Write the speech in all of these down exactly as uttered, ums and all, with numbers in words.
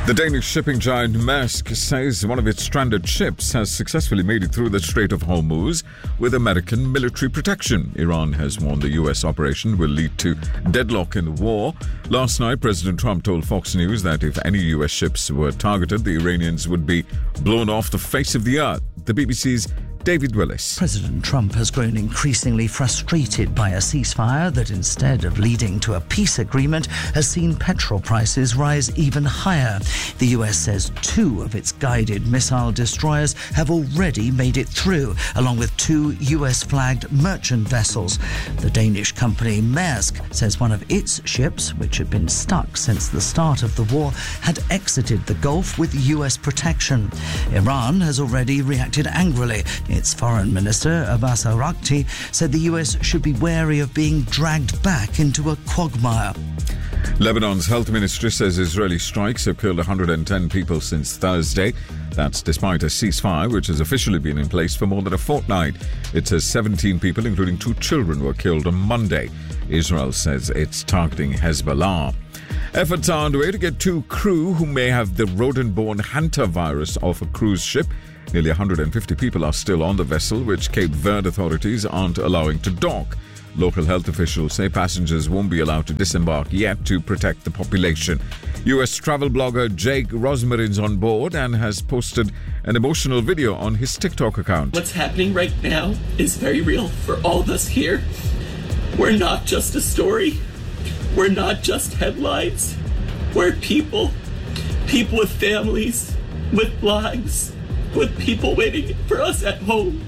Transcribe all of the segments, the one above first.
The Danish shipping giant Maersk says one of its stranded ships has successfully made it through the Strait of Hormuz with American military protection. Iran has warned the U S operation will lead to deadlock in the war. Last night, President Trump told Fox News that if any U S ships were targeted, the Iranians would be blown off the face of the earth. The B B C's David Willis. President Trump has grown increasingly frustrated by a ceasefire that, instead of leading to a peace agreement, has seen petrol prices rise even higher. The U S says two of its guided missile destroyers have already made it through, along with two U S-flagged merchant vessels. The Danish company Maersk says one of its ships, which had been stuck since the start of the war, had exited the Gulf with U S protection. Iran has already reacted angrily. Its foreign minister, Abbas Araghchi, said the U S should be wary of being dragged back into a quagmire. Lebanon's health ministry says Israeli strikes have killed one hundred ten people since Thursday. That's despite a ceasefire which has officially been in place for more than a fortnight. It says seventeen people, including two children, were killed on Monday. Israel says it's targeting Hezbollah. Efforts are underway to get two crew who may have the rodent-borne hantavirus off a cruise ship. Nearly one hundred fifty people are still on the vessel, which Cape Verde authorities aren't allowing to dock. Local health officials say passengers won't be allowed to disembark yet to protect the population. U S travel blogger Jake Rosmarin's on board and has posted an emotional video on his TikTok account. What's happening right now is very real for all of us here. We're not just a story. We're not just headlines. We're people. People with families, with lives, with people waiting for us at home.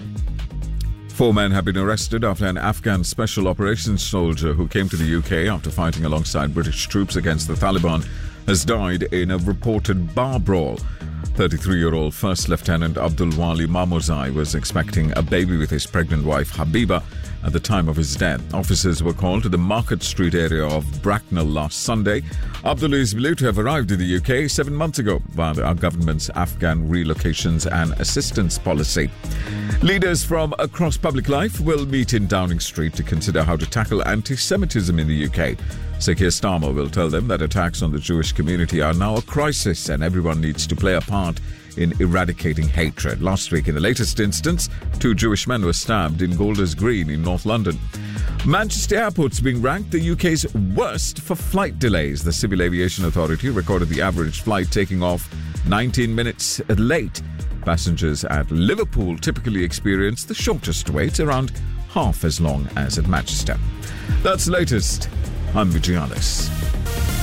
Four men have been arrested after an Afghan special operations soldier who came to the U K after fighting alongside British troops against the Taliban has died in a reported bar brawl. thirty-three-year-old First Lieutenant Abdul Wali Mamozai was expecting a baby with his pregnant wife Habiba at the time of his death. Officers were called to the Market Street area of Bracknell last Sunday. Abdul is believed to have arrived in the U K seven months ago via our government's Afghan relocations and assistance policy. Leaders from across public life will meet in Downing Street to consider how to tackle anti-Semitism in the U K. Sir Keir Starmer will tell them that attacks on the Jewish community are now a crisis and everyone needs to play a part in eradicating hatred. Last week, in the latest instance, two Jewish men were stabbed in Golders Green in North London. Manchester Airport's being ranked the U K's worst for flight delays. The Civil Aviation Authority recorded the average flight taking off nineteen minutes late. Passengers at Liverpool typically experience the shortest wait, around half as long as at Manchester. That's the latest. I'm Vijayalis.